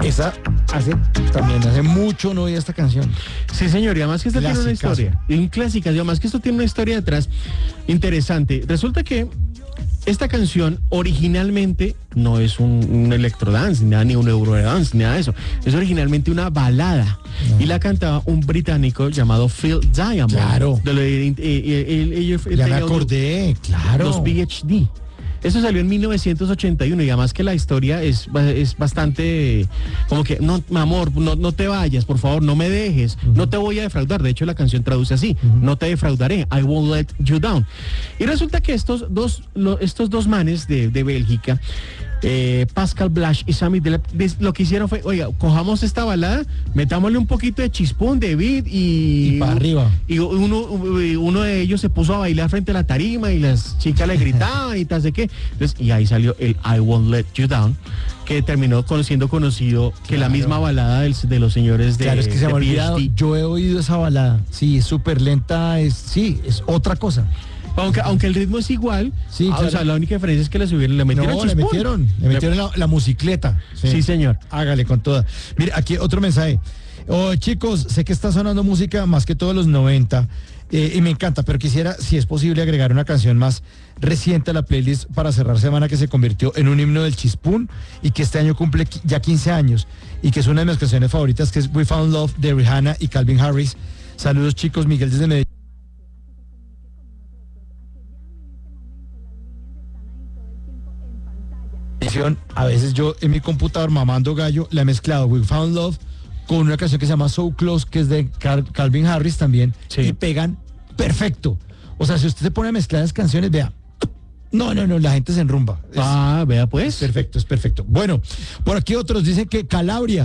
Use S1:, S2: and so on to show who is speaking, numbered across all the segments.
S1: Esa también hace mucho no oía esta canción.
S2: Sí, señor, y además que esta tiene una historia. Un clásico, y además que esto tiene una historia detrás interesante. Resulta que esta canción originalmente no es un electrodance, ni un eurodance, ni nada de eso. Es originalmente una balada. No. Y la cantaba un británico llamado Phil Diamond.
S1: Claro.
S2: Ya
S1: me acordé, claro.
S2: Los PhD. Eso salió en 1981 y además que la historia es bastante como que, no, mi amor, no te vayas, por favor, no me dejes, no te voy a defraudar. De hecho, la canción traduce así, no te defraudaré, I won't let you down. Y resulta que estos dos manes de Bélgica, Pascal Blash y Sammy Delep, lo que hicieron fue, oiga, cojamos esta balada, metámosle un poquito de chispón, de beat y
S1: para arriba.
S2: Y uno de ellos se puso a bailar frente a la tarima y las chicas le gritaban y tal de qué. Entonces, y ahí salió el I Won't Let You Down, que terminó siendo conocido que la misma balada de los señores de
S1: Claro, es que se me ha olvidado,
S2: PhD.
S1: yo he oído esa balada, sí, es súper lenta, es otra cosa.
S2: Aunque el ritmo es igual,
S1: sí, claro.
S2: O sea, la única diferencia es que le metieron
S1: le metieron la musicleta.
S2: Sí, señor.
S1: Hágale con toda. Mire, aquí otro mensaje. Oh, chicos, sé que está sonando música más que todos los 90 y me encanta, pero quisiera, si es posible, agregar una canción más reciente a la playlist para cerrar semana que se convirtió en un himno del chispún y que este año cumple ya 15 años y que es una de mis canciones favoritas, que es We Found Love de Rihanna y Calvin Harris. Saludos, chicos, Miguel desde Medellín. A veces yo en mi computador mamando gallo la he mezclado We Found Love con una canción que se llama So Close, que es de Calvin Harris también, sí. Y pegan perfecto. O sea, si usted se pone a mezclar las canciones, vea, no, la gente se enrumba.
S2: Vea pues.
S1: Es perfecto. Bueno, por aquí otros dicen que Calabria,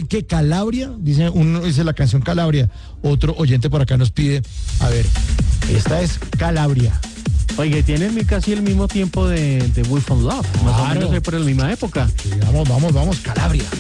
S1: uno dice la canción Calabria, otro oyente por acá nos pide, a ver, esta es Calabria.
S2: Oiga, tienen casi el mismo tiempo de We Found Love, más o menos por la misma época.
S1: Sí, vamos, Calabria.